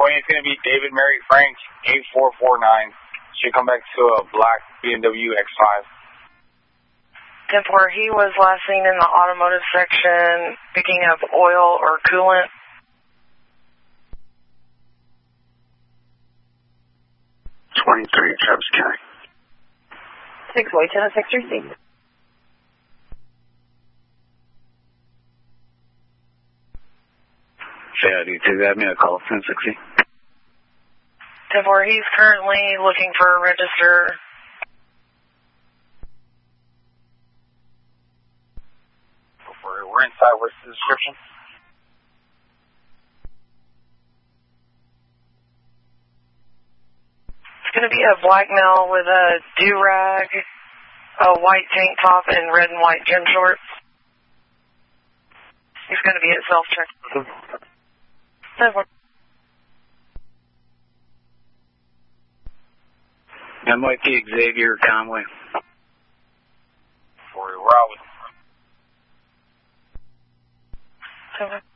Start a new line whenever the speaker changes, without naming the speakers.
it's going to be David Mary Frank, 8449. Should come back to a black BMW X5.
10-4, he was last seen in the automotive section picking up oil or coolant.
Travis County.
6-way, 10-6
Saudi, do you have me a call, 1060?
10-4, he's currently looking for a register.
We're inside. What's the description?
It's going to be a black male with a do-rag, a white tank top, and red and white gym shorts. He's going to be at self-check. 10-4.
NYP Xavier Conway.
We're out with
10-4.